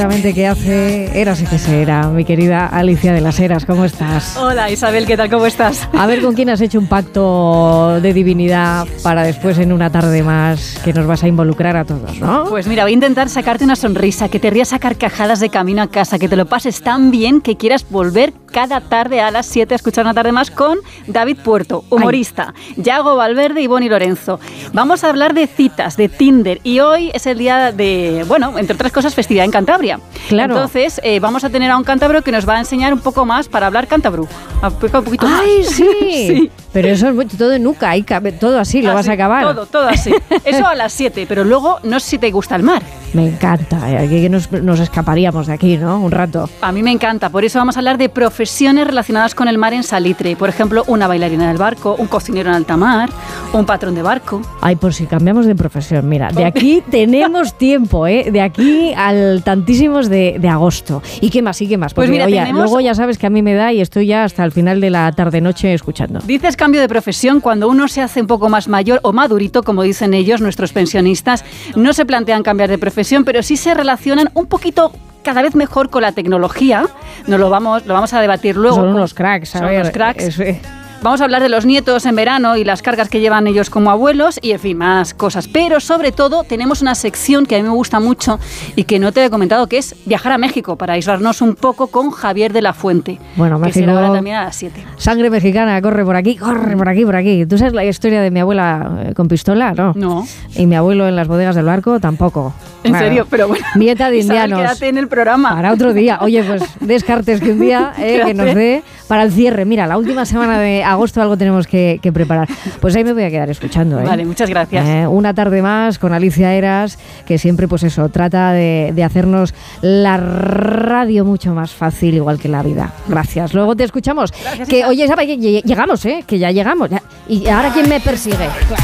Que hace Eras y que se era, mi querida Alicia de las Heras, ¿cómo estás? Hola Isabel, ¿qué tal? ¿Cómo estás? A ver con quién has hecho un pacto de divinidad para después en una tarde más que nos vas a involucrar a todos, ¿no? Pues mira, voy a intentar sacarte una sonrisa, que te rías a carcajadas de camino a casa, que te lo pases tan bien que quieras volver cada tarde a las 7 a escuchar una tarde más con David Puerto, humorista, Yago Valverde y Bonnie Lorenzo. Vamos a hablar de citas, de Tinder, y hoy es el día de, bueno, entre otras cosas, festividad en Cantabria. Claro. Entonces, vamos a tener a un cántabro que nos va a enseñar un poco más para hablar cántabro. Un poquito más. ¡Ay, sí! Sí. Pero eso es todo en nuca, ahí cabe, todo así, lo vas a acabar. Todo así. Eso a las 7, pero luego no sé si te gusta el mar. Me encanta, aquí que nos escaparíamos de aquí, ¿no? Un rato. A mí me encanta, por eso vamos a hablar de profesiones relacionadas con el mar en Salitre. Por ejemplo, una bailarina del barco, un cocinero en alta mar, un patrón de barco. Ay, por si cambiamos de profesión, mira, de aquí tenemos tiempo, ¿eh? De aquí al tantísimos de agosto. ¿Y qué más? Porque pues mira, oye, luego ya sabes que a mí me da y estoy ya hasta el final de la tarde-noche escuchando. Dices cambio de profesión cuando uno se hace un poco más mayor o madurito, como dicen ellos, nuestros pensionistas. No se plantean cambiar de profesión, pero sí se relacionan un poquito cada vez mejor con la tecnología. Lo vamos a debatir luego. Son unos cracks, a ver. Son unos cracks. Vamos a hablar de los nietos en verano y las cargas que llevan ellos como abuelos y, en fin, más cosas. Pero, sobre todo, tenemos una sección que a mí me gusta mucho y que no te he comentado, que es viajar a México para aislarnos un poco con Javier de la Fuente. Bueno, que México, será ahora también a las 7. Sangre mexicana, corre por aquí, por aquí. ¿Tú sabes la historia de mi abuela con pistola? No. No. Y mi abuelo en las bodegas del barco, tampoco. ¿En serio? Pero bueno. Nieta de indianos. Quédate en el programa. Para otro día. Oye, pues Descartes que un día que nos dé para el cierre. Mira, la última semana de agosto algo tenemos que preparar. Pues ahí me voy a quedar escuchando. Vale, muchas gracias. Una tarde más con Alicia Heras, que siempre, pues eso, trata de hacernos la radio mucho más fácil, igual que la vida. Gracias. Luego te escuchamos. Gracias, que, oye, ¿sabes? Llegamos, que ya llegamos. Y ahora, ¿quién me persigue? Claro.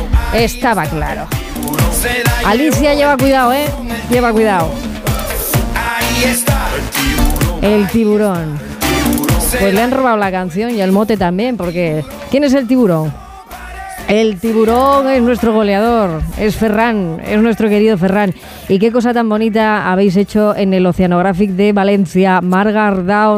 Estaba claro. Alicia, lleva cuidado, lleva cuidado. El tiburón. Pues le han robado la canción y el mote también, porque ¿quién es el tiburón? El tiburón es nuestro goleador, es Ferran, es nuestro querido Ferran. Y qué cosa tan bonita habéis hecho en el Oceanographic de Valencia, Mar Gardao.